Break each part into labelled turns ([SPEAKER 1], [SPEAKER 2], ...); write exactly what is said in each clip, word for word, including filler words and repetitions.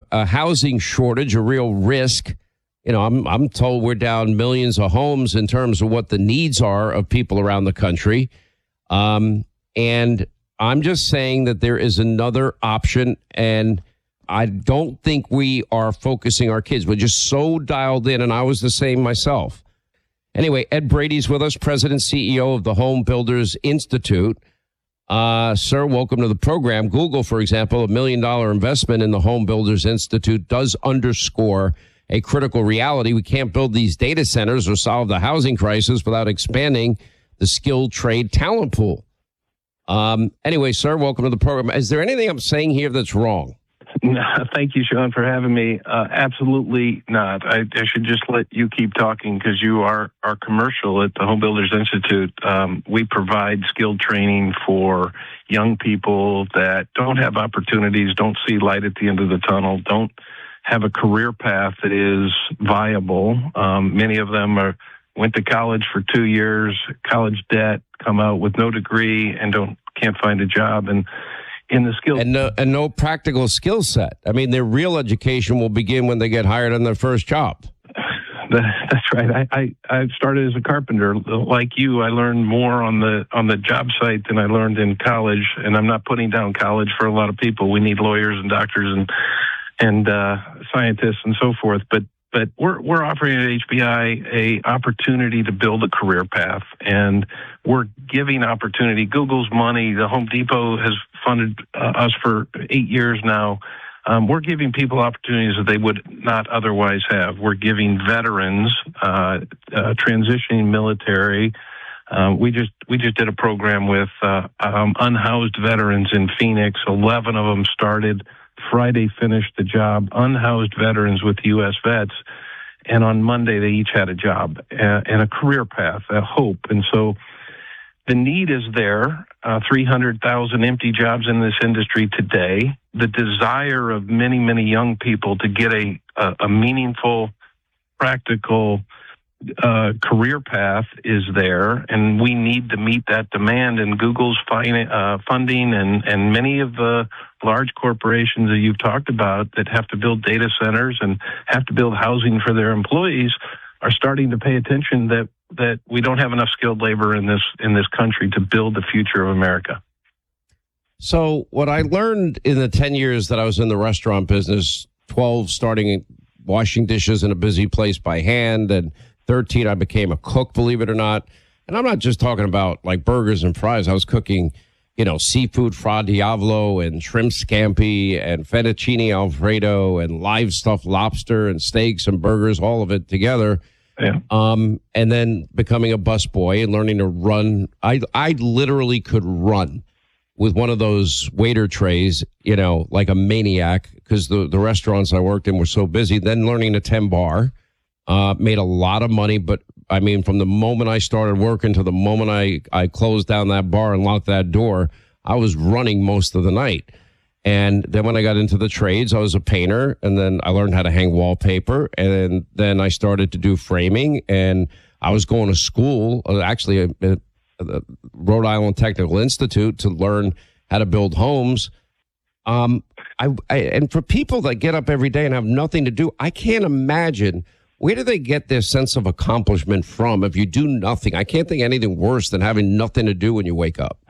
[SPEAKER 1] a housing shortage, a real risk. You know, I'm I'm told we're down millions of homes in terms of what the needs are of people around the country. Um, and I'm just saying that there is another option, and I don't think we are focusing our kids. We're just so dialed in, and I was the same myself. Anyway, Ed Brady's with us, President, C E O of the Home Builders Institute. Uh, sir, welcome to the program. Google, for example, a million dollar investment in the Home Builders Institute does underscore a critical reality. We can't build these data centers or solve the housing crisis without expanding the skilled trade talent pool. Um, anyway, sir, welcome to the program. Is there anything I'm saying here that's wrong?
[SPEAKER 2] No, thank you, Sean, for having me. Uh, absolutely not. I, I should just let you keep talking because you are our commercial at the Home Builders Institute. Um, we provide skilled training for young people that don't have opportunities, don't see light at the end of the tunnel, don't have a career path that is viable. Um, many of them are went to college for two years, college debt, come out with no degree, and don't can't find a job. And in the skill
[SPEAKER 1] and no, and no practical skill set. I mean, their real education will begin when they get hired on their first job.
[SPEAKER 2] That's right. I, I, I started as a carpenter. Like you, I learned more on the on the job site than I learned in college. And I'm not putting down college for a lot of people. We need lawyers and doctors and and uh, scientists and so forth. But but we're we're offering at H B I a opportunity to build a career path, and we're giving opportunity. Google's money, the Home Depot has funded uh, us for eight years now. Um, we're giving people opportunities that they would not otherwise have. We're giving veterans, uh, uh, transitioning military. Uh, we just we just did a program with uh, um, unhoused veterans in Phoenix. Eleven of them started. Friday finished the job. Unhoused veterans with U S Vets, and on Monday they each had a job uh, and a career path, a hope. And so the need is there. Uh, three hundred thousand empty jobs in this industry today. The desire of many, many young people to get a, a, a meaningful, practical uh, career path is there, and we need to meet that demand. And Google's fin- uh, funding and, and many of the large corporations that you've talked about that have to build data centers and have to build housing for their employees are starting to pay attention that that we don't have enough skilled labor in this in this country to build the future of America.
[SPEAKER 1] So what I learned in the ten years that I was in the restaurant business, twelve starting washing dishes in a busy place by hand, and thirteen I became a cook, believe it or not. And I'm not just talking about like burgers and fries. I was cooking, you know, seafood fra diavolo and shrimp scampi and fettuccine alfredo and live stuffed lobster and steaks and burgers, all of it together.
[SPEAKER 2] Yeah.
[SPEAKER 1] Um, and then becoming a busboy and learning to run. I I literally could run with one of those waiter trays, you know, like a maniac, because the, the restaurants I worked in were so busy. Then learning to tend bar, uh, made a lot of money. But I mean, from the moment I started working to the moment I, I closed down that bar and locked that door, I was running most of the night. And then when I got into the trades, I was a painter, and then I learned how to hang wallpaper, and then I started to do framing, and I was going to school, actually at the Rhode Island Technical Institute, to learn how to build homes. Um, I, I and for people that get up every day and have nothing to do, I can't imagine, where do they get their sense of accomplishment from if you do nothing? I can't think anything worse than having nothing to do when you wake up.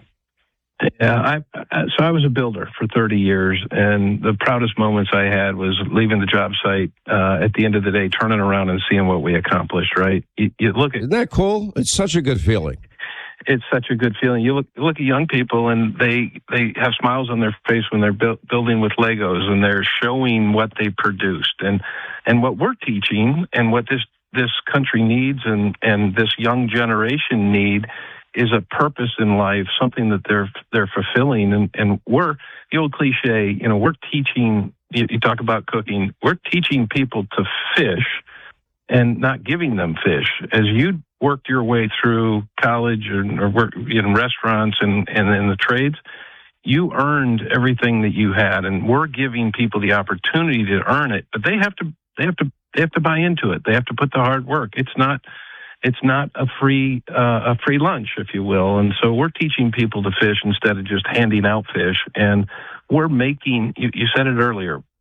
[SPEAKER 2] Yeah, I, so I was a builder for thirty years, and the proudest moments I had was leaving the job site uh, at the end of the day, turning around and seeing what we accomplished, right? You, you look at,
[SPEAKER 1] Isn't that cool? It's such a good feeling.
[SPEAKER 2] It's such a good feeling. You look look at young people, and they, they have smiles on their face when they're bu- building with Legos, and they're showing what they produced. And and what we're teaching, and what this, this country needs, and, and this young generation need, is a purpose in life, something that they're they're fulfilling. And, and we're, the old cliche, you know, we're teaching, you, you talk about cooking, we're teaching people to fish and not giving them fish. As you worked your way through college or, or work in restaurants and, and in the trades, you earned everything that you had, and we're giving people the opportunity to earn it, but they have to they have to they have to buy into it. They have to put the hard work. It's not It's not a free uh, a free lunch, if you will. And so we're teaching people to fish instead of just handing out fish. And we're making, you, you said it earlier,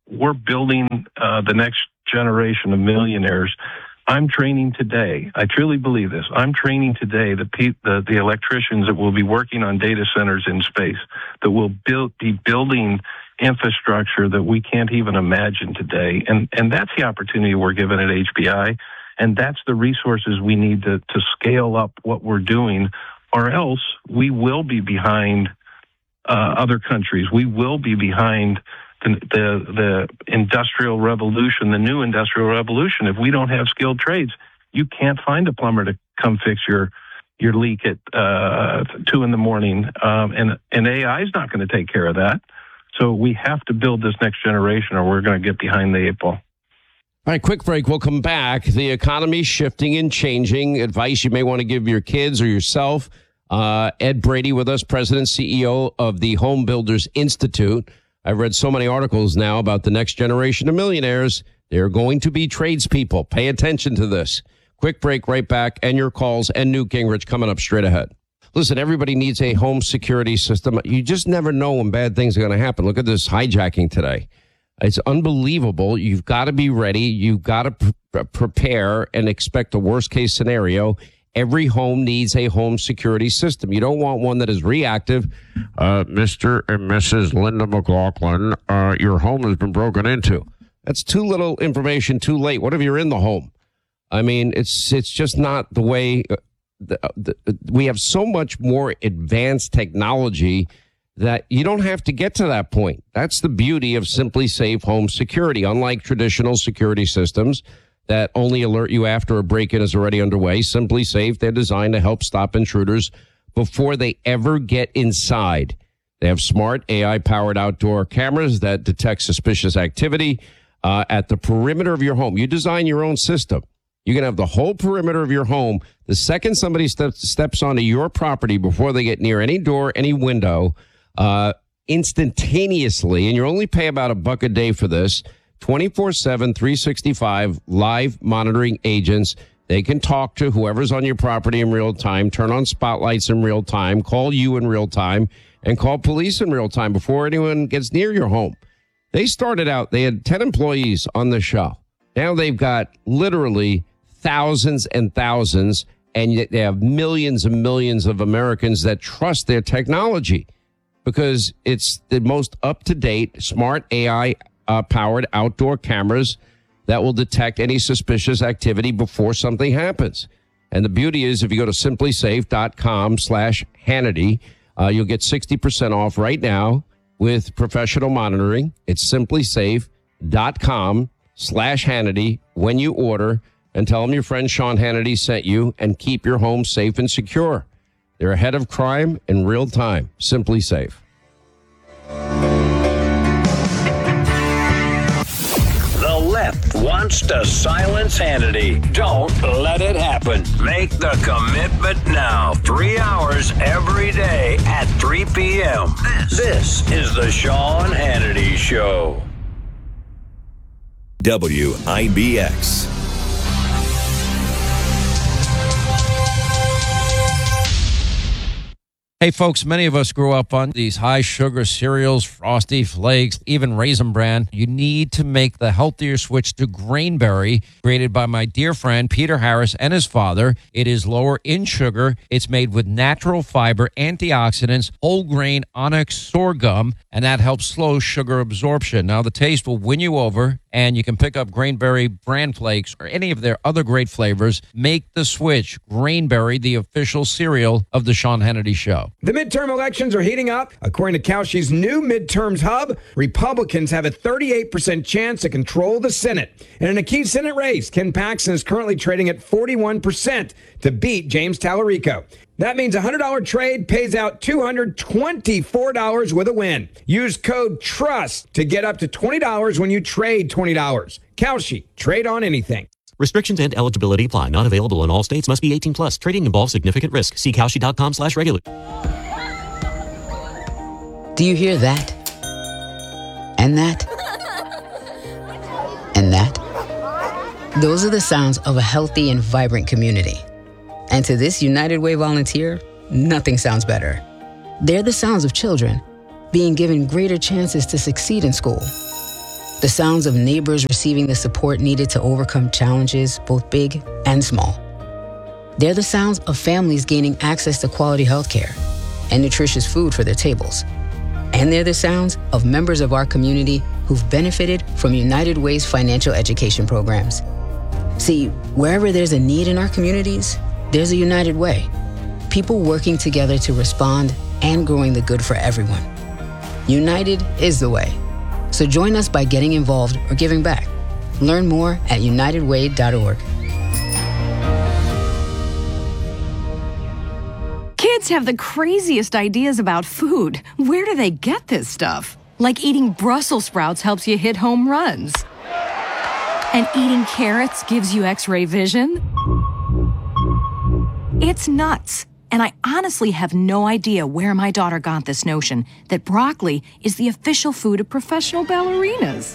[SPEAKER 2] we're building uh, the next generation of millionaires. I'm training today. I truly believe this. I'm training today the, pe- the the electricians that will be working on data centers in space, that will build be building infrastructure that we can't even imagine today. And and that's the opportunity we're given at H B I, and that's the resources we need to to scale up what we're doing, or else we will be behind uh, other countries. We will be behind The, the the industrial revolution, the new industrial revolution. If we don't have skilled trades, you can't find a plumber to come fix your your leak at uh, two in the morning. Um, and and A I is not going to take care of that. So we have to build this next generation, or we're going to get behind the eight ball.
[SPEAKER 1] All right, quick break. We'll come back. The economy's shifting and changing. Advice you may want to give your kids or yourself. Uh, Ed Brady with us, President, C E O of the Home Builders Institute. I've read so many articles now about the next generation of millionaires. They're going to be tradespeople. Pay attention to this. Quick break, right back, and your calls, and Newt Gingrich coming up straight ahead. Listen, everybody needs a home security system. You just never know when bad things are going to happen. Look at this hijacking today. It's unbelievable. You've got to be ready. You've got to pre- prepare and expect a worst-case scenario. Every home needs a home security system. You don't want one that is reactive. Uh, Mister and Missus Linda McLaughlin, uh, your home has been broken into. That's too little information too late. What if you're in the home? I mean, it's it's just not the way. Uh, the, the, we have so much more advanced technology that you don't have to get to that point. That's the beauty of Simply Safe Home Security. Unlike traditional security systems that only alert you after a break-in is already underway, Simply Safe, they're designed to help stop intruders before they ever get inside. They have smart A I-powered outdoor cameras that detect suspicious activity uh, at the perimeter of your home. You design your own system. You can have the whole perimeter of your home. The second somebody steps, steps onto your property before they get near any door, any window, uh, instantaneously, and you only pay about a buck a day for this, twenty-four seven, three sixty-five live monitoring agents. They can talk to whoever's on your property in real time, turn on spotlights in real time, call you in real time, and call police in real time before anyone gets near your home. They started out, they had ten employees on the show. Now they've got literally thousands and thousands, and yet they have millions and millions of Americans that trust their technology because it's the most up-to-date, smart A I Uh, powered outdoor cameras that will detect any suspicious activity before something happens. And the beauty is if you go to simplysafe.com slash Hannity, uh, you'll get sixty percent off right now with professional monitoring. It's simplysafe.com slash Hannity when you order, and tell them your friend Sean Hannity sent you, and keep your home safe and secure. They're ahead of crime in real time. Simply Safe.
[SPEAKER 3] Left wants to silence Hannity. Don't let it happen. Make the commitment now. Three hours every day at three p.m. This, this is the Sean Hannity Show.
[SPEAKER 4] W I B X.
[SPEAKER 5] Hey, folks, many of us grew up on these high-sugar cereals, Frosty Flakes, even Raisin Bran. You need to make the healthier switch to Grainberry, created by my dear friend Peter Harris and his father. It is lower in sugar. It's made with natural fiber, antioxidants, whole grain onyx sorghum, and that helps slow sugar absorption. Now, the taste will win you over, and you can pick up Grainberry Bran Flakes or any of their other great flavors. Make the switch. Grainberry, the official cereal of the Sean Hannity Show.
[SPEAKER 6] The midterm elections are heating up. According to Kalshi's new midterms hub, Republicans have a thirty-eight percent chance to control the Senate. And in a key Senate race, Ken Paxton is currently trading at forty-one percent to beat James Tallarico. That means a one hundred dollars trade pays out two hundred twenty-four dollars with a win. Use code TRUST to get up to twenty dollars when you trade twenty dollars. Kalshi, trade on anything.
[SPEAKER 7] Restrictions and eligibility apply. Not available in all states. Must be eighteen plus. Trading involves significant risk. See Kalshi.com slash regular.
[SPEAKER 8] Do you hear that? And that? And that? Those are the sounds of a healthy and vibrant community. And to this United Way volunteer, nothing sounds better. They're the sounds of children being given greater chances to succeed in school. The sounds of neighbors receiving the support needed to overcome challenges, both big and small. They're the sounds of families gaining access to quality healthcare and nutritious food for their tables. And they're the sounds of members of our community who've benefited from United Way's financial education programs. See, wherever there's a need in our communities, there's a United Way. People working together to respond and growing the good for everyone. United is the way. So join us by getting involved or giving back. Learn more at united way dot org.
[SPEAKER 9] Kids have the craziest ideas about food. Where do they get this stuff? Like eating Brussels sprouts helps you hit home runs. And eating carrots gives you X-ray vision. It's nuts. And I honestly have no idea where my daughter got this notion that broccoli is the official food of professional ballerinas.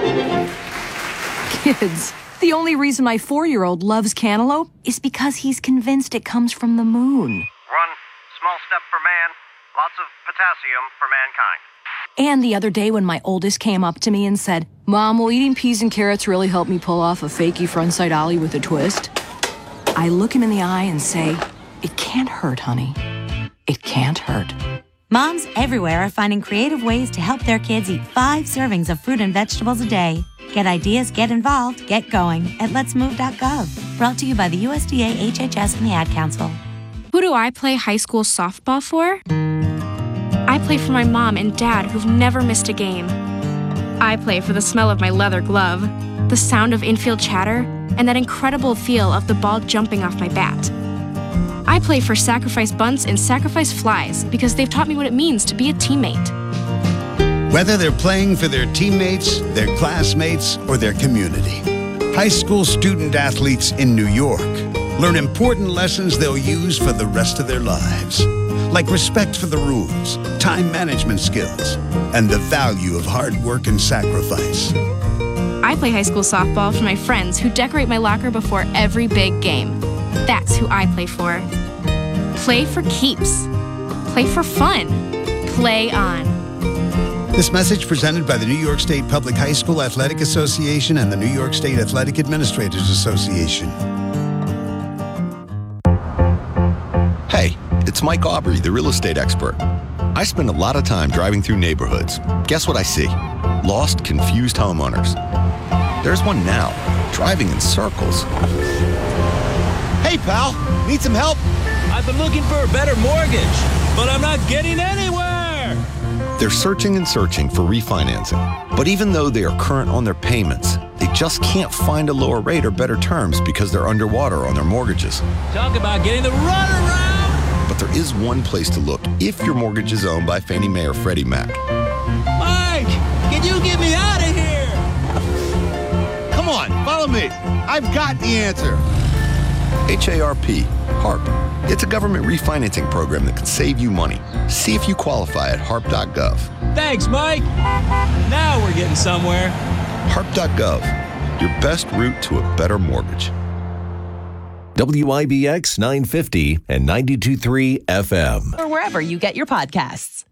[SPEAKER 9] Kids, the only reason my four-year-old loves cantaloupe is because he's convinced it comes from the moon.
[SPEAKER 10] Run, small step for man, lots of potassium for mankind.
[SPEAKER 9] And the other day when my oldest came up to me and said, "Mom, will eating peas and carrots really help me pull off a fakey frontside ollie with a twist?" I look him in the eye and say, "It can't hurt, honey. It can't hurt."
[SPEAKER 11] Moms everywhere are finding creative ways to help their kids eat five servings of fruit and vegetables a day. Get ideas, get involved, get going at lets move dot gov. Brought to you by the U S D A, H H S, and the Ad Council.
[SPEAKER 12] Who do I play high school softball for? I play for my mom and dad who've never missed a game. I play for the smell of my leather glove, the sound of infield chatter, and that incredible feel of the ball jumping off my bat. I play for Sacrifice Bunts and Sacrifice Flies because they've taught me what it means to be a teammate.
[SPEAKER 13] Whether they're playing for their teammates, their classmates, or their community, high school student athletes in New York learn important lessons they'll use for the rest of their lives, like respect for the rules, time management skills, and the value of hard work and sacrifice.
[SPEAKER 12] I play high school softball for my friends who decorate my locker before every big game. That's who I play for. Play for keeps. Play for fun. Play on.
[SPEAKER 13] This message presented by the New York State Public High School Athletic Association and the New York State Athletic Administrators Association.
[SPEAKER 14] Hey, it's Mike Aubrey, the real estate expert. I spend a lot of time driving through neighborhoods. Guess what I see? Lost, confused homeowners. There's one now, driving in circles. Hey, pal, need some help?
[SPEAKER 15] I've been looking for a better mortgage, but I'm not getting anywhere.
[SPEAKER 14] They're searching and searching for refinancing. But even though they are current on their payments, they just can't find a lower rate or better terms because they're underwater on their mortgages.
[SPEAKER 15] Talk about getting the runaround.
[SPEAKER 14] But there is one place to look if your mortgage is owned by Fannie Mae or Freddie Mac.
[SPEAKER 15] Mike, can you get me out of here?
[SPEAKER 14] Come on, follow me. I've got the answer. H A R P, HARP. It's a government refinancing program that can save you money. See if you qualify at harp dot gov.
[SPEAKER 15] Thanks, Mike. Now we're getting somewhere.
[SPEAKER 14] harp dot gov, your best route to a better mortgage.
[SPEAKER 4] W I B X nine fifty and ninety-two point three F M.
[SPEAKER 16] Or wherever you get your podcasts.